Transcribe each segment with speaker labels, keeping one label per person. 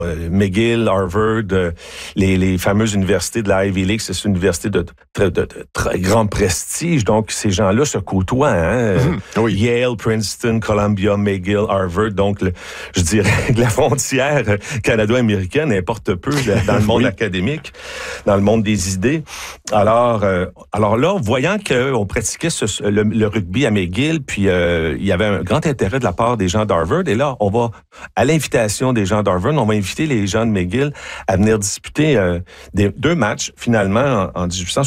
Speaker 1: McGill, Harvard, les fameuses universités de la Ivy League, c'est une université de très grand prestige. Donc, ces gens-là se côtoient. Hein?
Speaker 2: Oui.
Speaker 1: Yale, Princeton, Columbia, McGill, Harvard. Donc, je dirais que la frontière canado-américaine importe peu dans le monde académique, dans le monde des idées. Alors là, voyant qu'on pratiquait le rugby à McGill, puis il y avait un grand intérêt de la part des gens d'Harvard, et là, on va, à l'invitation des gens d'Harvard, on va inviter les gens de McGill à venir disputer 2 matchs, finalement, en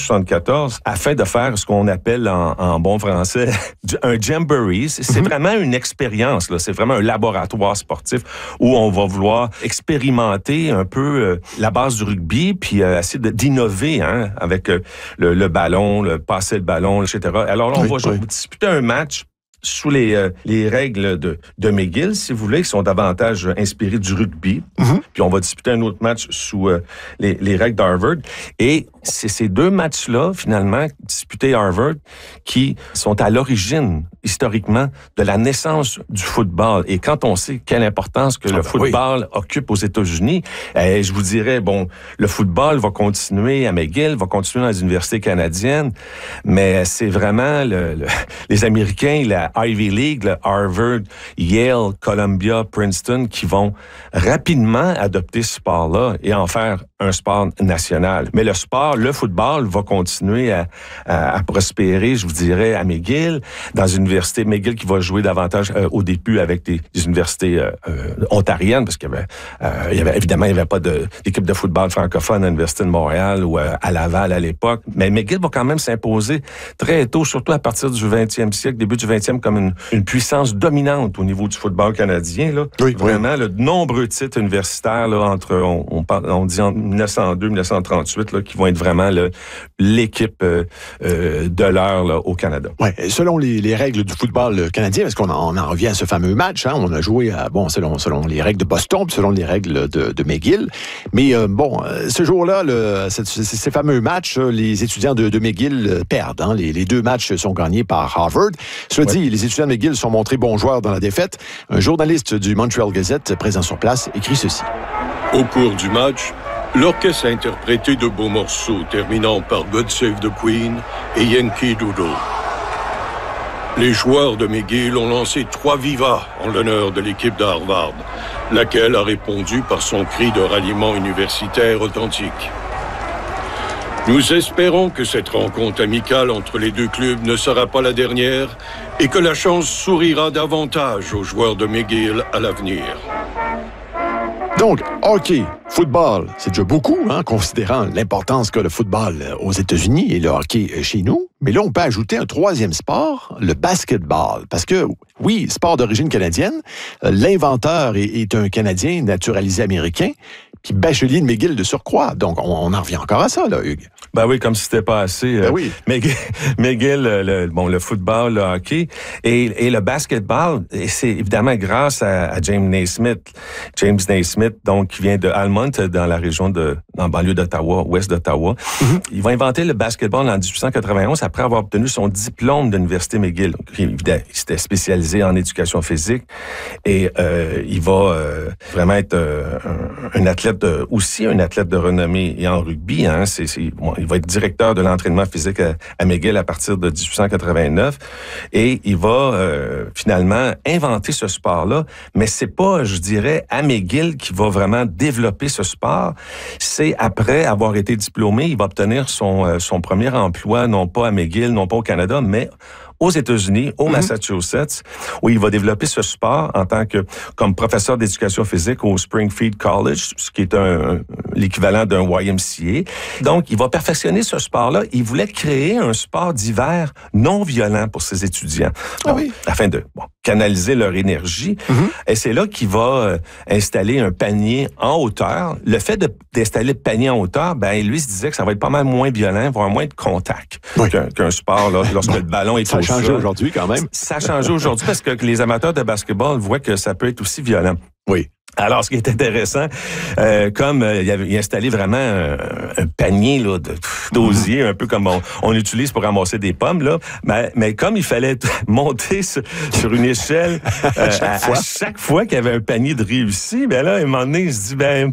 Speaker 1: 1874, afin de faire ce qu'on appelle en bon français un jamboree. C'est vraiment une expérience, là. C'est vraiment un laboratoire sportif où on va vouloir expérimenter un peu la base du rugby, puis essayer d'innover avec le ballon, passer le ballon, etc. Alors là, on va disputer un match sous les règles de McGill, si vous voulez, qui sont davantage inspirées du rugby. Puis on va disputer un autre match sous les règles d'Harvard. Et c'est ces 2 matchs-là, finalement, disputés à Harvard, qui sont à l'origine, historiquement, de la naissance du football. Et quand on sait quelle importance que le football occupe aux États-Unis, je vous dirais, le football va continuer à McGill, va continuer dans les universités canadiennes, mais c'est vraiment les Américains, la Ivy League, le Harvard, Yale, Columbia, Princeton, qui vont rapidement adopter ce sport-là et en faire un sport national. Mais le football va continuer à prospérer, je vous dirais, à McGill, dans une université McGill qui va jouer davantage au début avec des universités ontariennes, parce qu'il y avait évidemment, il n'y avait pas d'équipe de football francophone à l'Université de Montréal ou à Laval à l'époque. Mais McGill va quand même s'imposer très tôt, surtout à partir du 20e siècle, début du 20e, comme une puissance dominante au niveau du football canadien. Là. Vraiment, de nombreux titres universitaires là, on dit entre 1902 et 1938 là, qui vont être vraiment l'équipe de l'heure là, au Canada.
Speaker 2: Oui, selon les règles du football canadien, parce qu'on en revient à ce fameux match, on a joué selon les règles de Boston, puis selon les règles de McGill. Mais ce jour-là, ces fameux matchs, les étudiants de McGill perdent. Les 2 matchs sont gagnés par Harvard. Cela dit, les étudiants de McGill sont montrés bons joueurs dans la défaite. Un journaliste du Montreal Gazette, présent sur place, écrit ceci.
Speaker 3: Au cours du match, l'orchestre a interprété de beaux morceaux, terminant par God Save the Queen et Yankee Doodle. Les joueurs de McGill ont lancé 3 vivas en l'honneur de l'équipe de Harvard, laquelle a répondu par son cri de ralliement universitaire authentique. Nous espérons que cette rencontre amicale entre les 2 clubs ne sera pas la dernière et que la chance sourira davantage aux joueurs de McGill à l'avenir.
Speaker 2: Donc, hockey, football, c'est déjà beaucoup, considérant l'importance qu'a le football aux États-Unis et le hockey chez nous. Mais là, on peut ajouter un 3e sport, le basketball. Parce que, oui, sport d'origine canadienne, l'inventeur est un Canadien naturalisé américain, puis bachelier de McGill de surcroît. Donc, on en revient encore à ça, là, Hugues.
Speaker 1: Ben oui, comme si c'était pas assez.
Speaker 2: Oui.
Speaker 1: McGill, le football, le hockey et le basketball, et c'est évidemment grâce à James Naismith. James Naismith, donc, qui vient de Almont, dans la région dans la banlieue d'Ottawa, ouest d'Ottawa. Il va inventer le basketball en 1891 après avoir obtenu son diplôme de l'Université McGill. Il s'était spécialisé en éducation physique et il va vraiment être un athlète aussi un athlète de renommée et en rugby. Il va être directeur de l'entraînement physique à McGill à partir de 1889 et il va finalement inventer ce sport-là. Mais c'est pas, je dirais, à McGill qui va vraiment développer ce sport. C'est après avoir été diplômé, il va obtenir son premier emploi, non pas à McGill, non pas au Canada, mais aux États-Unis, au Massachusetts, où il va développer ce sport comme professeur d'éducation physique au Springfield College, ce qui est l'équivalent d'un YMCA. Donc, il va perfectionner ce sport-là. Il voulait créer un sport d'hiver non violent pour ses étudiants, afin de canaliser leur énergie. Et c'est là qu'il va installer un panier en hauteur. Le fait d'installer le panier en hauteur, lui se disait que ça va être pas mal moins violent, voire moins de contact qu'un sport là, lorsque le ballon est au sol.
Speaker 2: Ça a changé aujourd'hui quand même.
Speaker 1: Ça a changé aujourd'hui parce que les amateurs de basketball voient que ça peut être aussi violent.
Speaker 2: Oui.
Speaker 1: Alors, ce qui est intéressant, comme il installait vraiment un panier là, d'osier, un peu comme on utilise pour ramasser des pommes, là, mais comme il fallait monter sur une échelle à chaque fois qu'il y avait un panier de réussi, ben là, à un moment donné, il se dit,